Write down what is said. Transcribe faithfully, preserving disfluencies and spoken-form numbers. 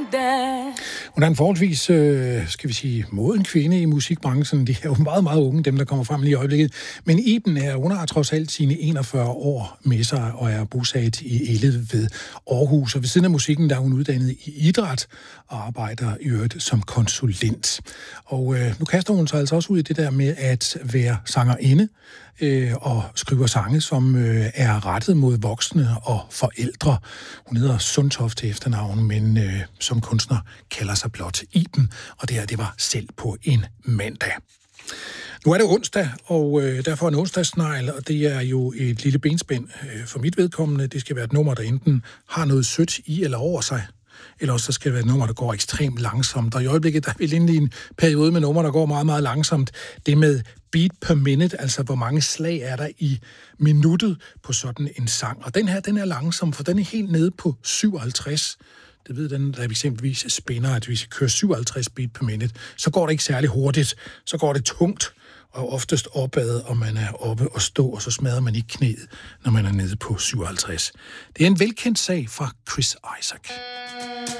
Hun er en forholdsvis, øh, skal vi sige, moden kvinde i musikbranchen. De er jo meget, meget unge, dem der kommer frem lige i øjeblikket. Men Iben er, hun har trods alt sine enogfyrre år med sig og er bosat i Ellet ved Aarhus. Og ved siden af musikken, der er hun uddannet i idræt og arbejder i øvrigt som konsulent. Og øh, nu kaster hun sig altså også ud i det der med at være sangerinde øh, og skriver sange, som øh, er rettet mod voksne og forældre. Hun hedder Sundtoft til efternavn, men øh, som kunstner kalder sig blot Iben, og det her, det var selv på en mandag. Nu er det onsdag, og øh, derfor en onsdagssnegl, og det er jo et lille benspænd øh, for mit vedkommende. Det skal være et nummer, der enten har noget sødt i eller over sig, eller også så skal det være et nummer, der går ekstremt langsomt. Og i øjeblikket, der er vi inde i en periode med numre, der går meget, meget langsomt. Det med beat per minute, altså hvor mange slag er der i minuttet på sådan en sang. Og den her, den er langsom, for den er helt nede på syvoghalvtreds. Det ved den, der eksempelvis spænder, at hvis vi kører syvoghalvtreds beat per minute, så går det ikke særlig hurtigt. Så går det tungt, og oftest opad, og man er oppe og stå, og så smadrer man ikke knæet, når man er nede på syvoghalvtreds. Det er en velkendt sag fra Chris Isaak.